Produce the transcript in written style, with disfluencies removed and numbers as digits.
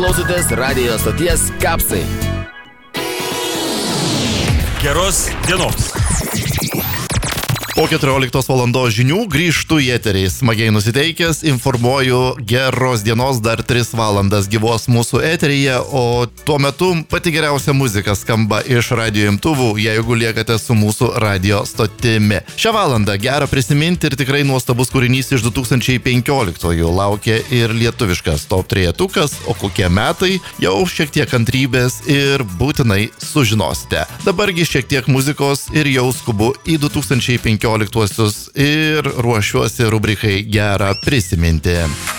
klausotės radio stoties Kapsai. Geros dienos. Po 14 valandos žinių grįžtu į eterį. Smagiai nusiteikęs, informuoju, geros dienos, dar 3 valandas gyvos mūsų eteryje, o tuo metu pati geriausia muzika skamba iš radio imtuvų, jeigu liekate su mūsų radio stotimi. Šią valandą gera prisiminti ir tikrai nuostabus kūrinys iš 2015-ųjų. Laukia ir lietuviškas top 3-tukas, o kokie metai, jau šiek tiek kantrybės ir būtinai sužinosite. Dabargi šiek tiek muzikos ir jau skubu į 2015 ir ruošiuosi rubrikai Gera prisiminti.